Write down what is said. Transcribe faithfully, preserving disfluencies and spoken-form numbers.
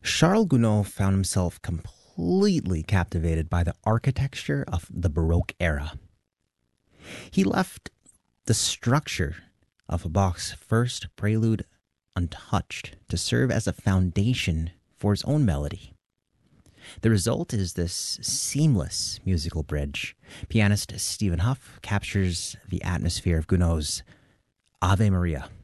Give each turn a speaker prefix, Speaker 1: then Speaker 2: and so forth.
Speaker 1: Charles Gounod found himself completely captivated by the architecture of the Baroque era. He left the structure of Bach's first prelude untouched to serve as a foundation for his own melody. The result is this seamless musical bridge. Pianist Stephen Hough captures the atmosphere of Gounod's Ave Maria